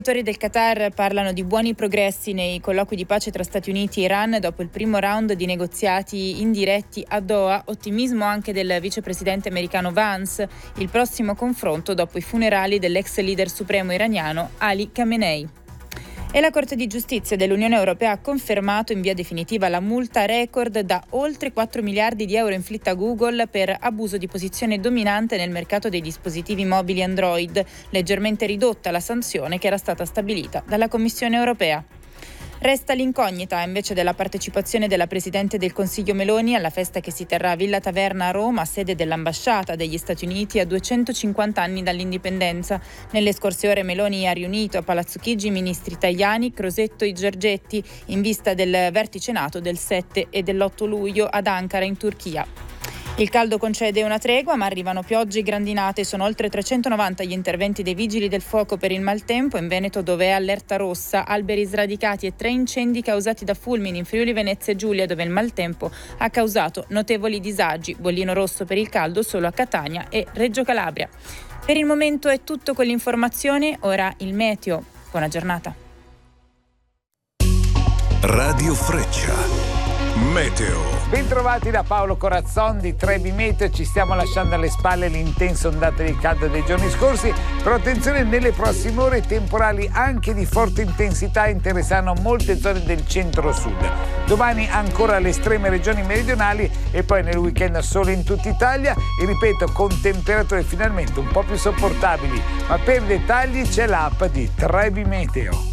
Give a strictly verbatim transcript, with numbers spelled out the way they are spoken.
I autori del Qatar parlano di buoni progressi nei colloqui di pace tra Stati Uniti e Iran dopo il primo round di negoziati indiretti a Doha, ottimismo anche del vicepresidente americano Vance, il prossimo confronto dopo i funerali dell'ex leader supremo iraniano Ali Khamenei. E la Corte di Giustizia dell'Unione Europea ha confermato in via definitiva la multa record da oltre quattro miliardi di euro inflitta a Google per abuso di posizione dominante nel mercato dei dispositivi mobili Android, leggermente ridotta la sanzione che era stata stabilita dalla Commissione Europea. Resta l'incognita invece della partecipazione della Presidente del Consiglio Meloni alla festa che si terrà a Villa Taverna a Roma, sede dell'ambasciata degli Stati Uniti a duecentocinquanta anni dall'indipendenza. Nelle scorse ore Meloni ha riunito a Palazzo Chigi i ministri Tajani, Crosetto e Giorgetti in vista del vertice NATO del sette e dell'otto luglio ad Ankara in Turchia. Il caldo concede una tregua, ma arrivano piogge e grandinate. Sono oltre trecentonovanta gli interventi dei vigili del fuoco per il maltempo in Veneto, dove è allerta rossa, alberi sradicati e tre incendi causati da fulmini in Friuli Venezia Giulia, dove il maltempo ha causato notevoli disagi. Bollino rosso per il caldo solo a Catania e Reggio Calabria. Per il momento è tutto con l'informazione, ora il meteo. Buona giornata. Radio Freccia, meteo. Bentrovati da Paolo Corazzon di Trebi Meteo. Ci stiamo lasciando alle spalle l'intensa ondata di caldo dei giorni scorsi, però attenzione, nelle prossime ore temporali anche di forte intensità interesseranno molte zone del centro-sud. Domani ancora le estreme regioni meridionali e poi nel weekend solo in tutta Italia, e ripeto, con temperature finalmente un po' più sopportabili. Ma per i dettagli c'è l'app di Trebi Meteo.